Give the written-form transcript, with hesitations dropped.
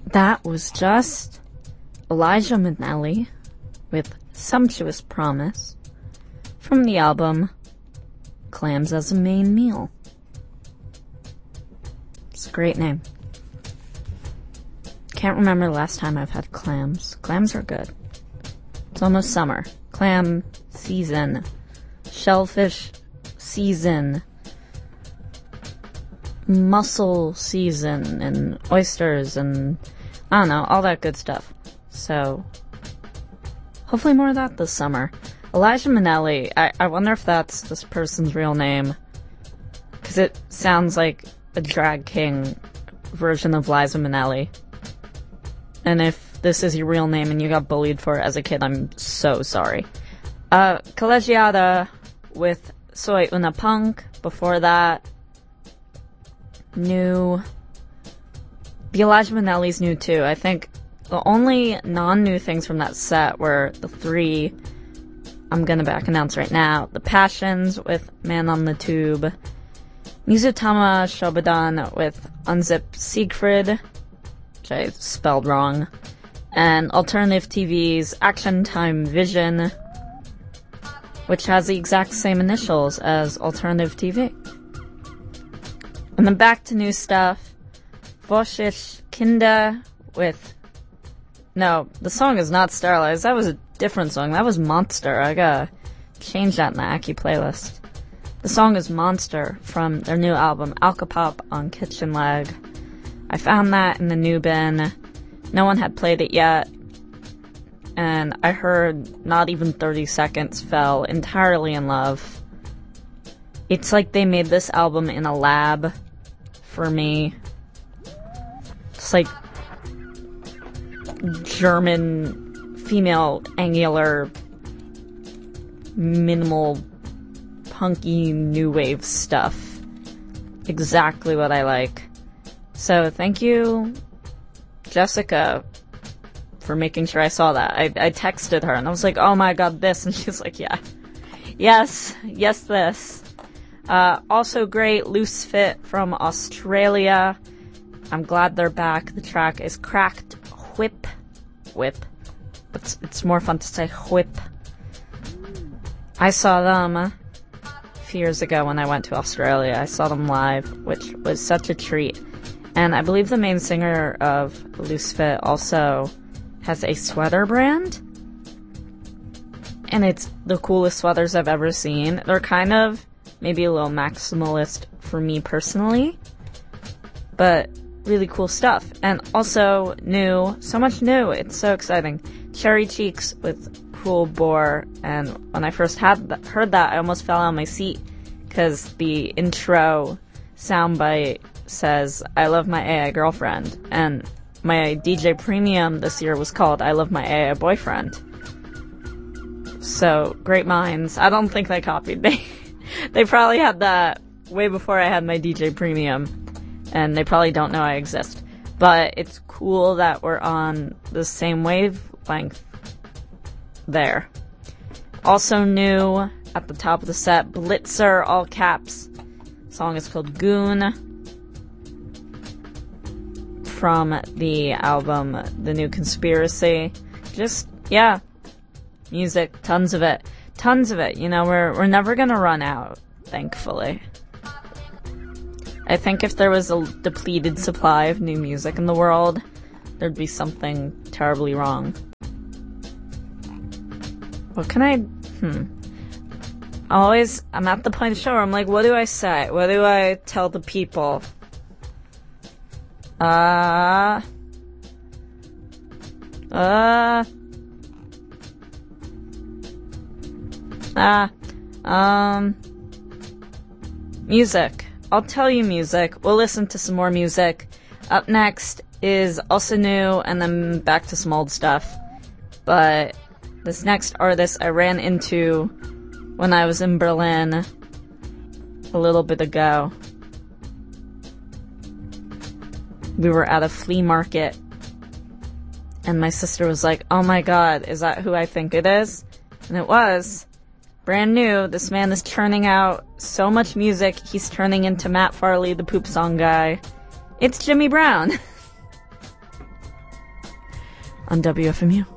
That was just Elijah Minnelli with Sumptuous Promise from the album Clams as a Main Meal. It's a great name. Can't remember the last time I've had clams. Clams are good. It's almost summer. Clam season. Shellfish season. Mussel season. And oysters and I don't know, all that good stuff. So, hopefully more of that this summer. Elijah Minnelli, I wonder if that's this person's real name. Because it sounds like a drag king version of Liza Minnelli. And if this is your real name and you got bullied for it as a kid, I'm so sorry. Collegiata with Soy Una Punk. Before that, new. The Elijah Minnelli's new too. I think the only non-new things from that set were the three I'm gonna back announce right now. The Passions with Man on the Tube. Mizutama Shobodan with Unzip Siegfried, which I spelled wrong. And Alternative TV's Action Time Vision, which has the exact same initials as Alternative TV. And then back to new stuff. Voshish Kinder with... No, the song is not Sterilized. That was a different song. That was Monster. I gotta change that in the Aki playlist. The song is Monster from their new album, Alkapop on Kitchen Leg. I found that in the new bin. No one had played it yet. And I heard not even 30 seconds, fell entirely in love. It's like they made this album in a lab for me. It's like German female angular minimal punky new wave stuff. Exactly what I like. So thank you, Jessica, for making sure I saw that. I texted her and I was like, oh my god, this, and she's like, yeah. Yes, this. Also great, Loose Fit from Australia. I'm glad they're back. The track is Cracked Whip. It's more fun to say whip. I saw them a few years ago when I went to Australia. I saw them live, which was such a treat. And I believe the main singer of Loose Fit also has a sweater brand. And it's the coolest sweaters I've ever seen. They're kind of maybe a little maximalist for me personally, but really cool stuff. And also new, so much new, it's so exciting. Cherry Cheeks with Cruel Boar, and when I first heard that, I almost fell out of my seat, because the intro soundbite says, I love my AI girlfriend, and my DJ Premium this year was called I love my AI boyfriend. So, great minds. I don't think they copied me. They probably had that way before I had my DJ Premium, and they probably don't know I exist. But it's cool that we're on the same wavelength there. Also new at the top of the set, Blitzer, all caps. The song is called Goon, from the album The New Conspiracy. Just, yeah, music, tons of it. You know, we're never gonna run out, thankfully. I think if there was a depleted supply of new music in the world, there'd be something terribly wrong. What can I'm at the point of the show where I'm like, what do I say? What do I tell the people? Music. I'll tell you music. We'll listen to some more music. Up next is also new, and then back to some old stuff. But this next artist I ran into when I was in Berlin a little bit ago. We were at a flea market, and my sister was like, oh my god, is that who I think it is? And it was. Brand new. This man is churning out so much music, he's turning into Matt Farley, the poop song guy. It's Jimmy Brown. on WFMU.